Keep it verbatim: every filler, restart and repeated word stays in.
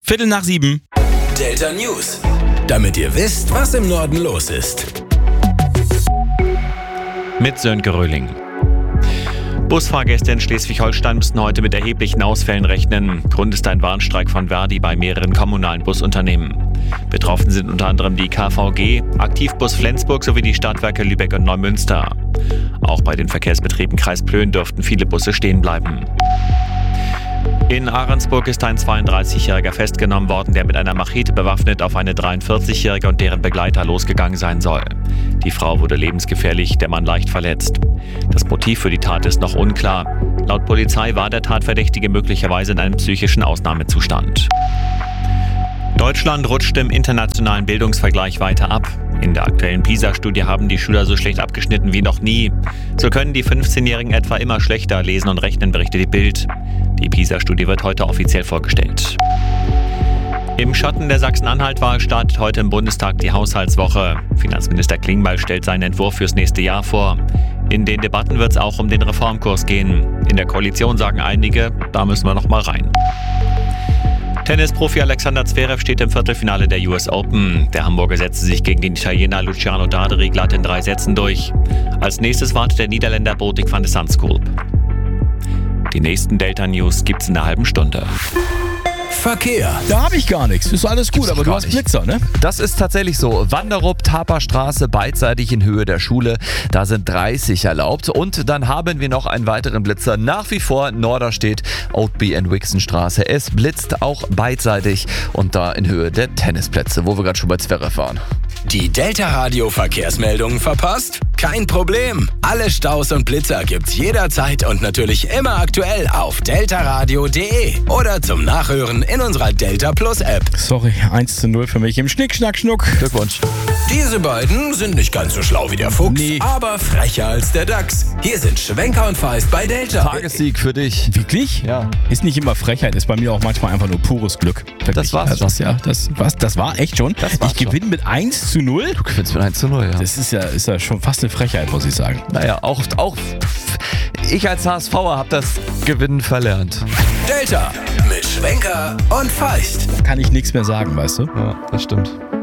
Viertel nach sieben. Delta News. Damit ihr wisst, was im Norden los ist. Mit Sönke Röhling. Busfahrgäste in Schleswig-Holstein müssen heute mit erheblichen Ausfällen rechnen. Grund ist ein Warnstreik von Verdi bei mehreren kommunalen Busunternehmen. Betroffen sind unter anderem die K V G, Aktivbus Flensburg sowie die Stadtwerke Lübeck und Neumünster. Auch bei den Verkehrsbetrieben Kreis Plön dürften viele Busse stehen bleiben. In Ahrensburg ist ein zweiunddreißigjähriger festgenommen worden, der mit einer Machete bewaffnet auf eine dreiundvierzigjährige und deren Begleiter losgegangen sein soll. Die Frau wurde lebensgefährlich, der Mann leicht verletzt. Das Motiv für die Tat ist noch unklar. Laut Polizei war der Tatverdächtige möglicherweise in einem psychischen Ausnahmezustand. Deutschland rutscht im internationalen Bildungsvergleich weiter ab. In der aktuellen PISA-Studie haben die Schüler so schlecht abgeschnitten wie noch nie. So können die fünfzehnjährigen etwa immer schlechter lesen und rechnen, berichtet die Bild. Die PISA-Studie wird heute offiziell vorgestellt. Im Schatten der Sachsen-Anhalt-Wahl startet heute im Bundestag die Haushaltswoche. Finanzminister Klingbeil stellt seinen Entwurf fürs nächste Jahr vor. In den Debatten wird es auch um den Reformkurs gehen. In der Koalition sagen einige, da müssen wir noch mal rein. Tennisprofi Alexander Zverev steht im Viertelfinale der U S Open. Der Hamburger setzte sich gegen den Italiener Luciano Daderi glatt in drei Sätzen durch. Als nächstes wartet der Niederländer Botic van de Zandschulp. Die nächsten Delta News gibt's in einer halben Stunde. Verkehr. Da habe ich gar nichts. Ist alles gut, Gibt's aber du gar hast nicht. Blitzer, ne? Das ist tatsächlich so. Wanderup, Taperstraße, beidseitig in Höhe der Schule. Da sind dreißig erlaubt. Und dann haben wir noch einen weiteren Blitzer. Nach wie vor Norderstedt, Oatby and Wixenstraße. Es blitzt auch beidseitig und da in Höhe der Tennisplätze, wo wir gerade schon bei Zverev waren. Die Delta-Radio-Verkehrsmeldungen verpasst? Kein Problem. Alle Staus und Blitzer gibt's jederzeit und natürlich immer aktuell auf deltaradio punkt de oder zum Nachhören in unserer Delta Plus App. Sorry, eins zu null für mich im Schnick, Schnack, Schnuck. Glückwunsch. Diese beiden sind nicht ganz so schlau wie der Fuchs, Nee. aber frecher als der Dachs. Hier sind Schwenker und Feist bei Delta. Tagessieg für dich. Wirklich? Ja. Ist nicht immer Frechheit, ist bei mir auch manchmal einfach nur pures Glück. Wirklich. Das war's Also, das, ja, das, was, das war echt schon. Das war's ich gewinne mit eins zu null. Du gewinnst mit eins zu null, ja. Das ist ja, ist ja schon fast eine Frechheit, muss ich sagen. Naja, auch, auch ich als HSVer habe das Gewinnen verlernt. Delta mit Schwenker und Feist. Da kann ich nichts mehr sagen, weißt du? Ja, das stimmt.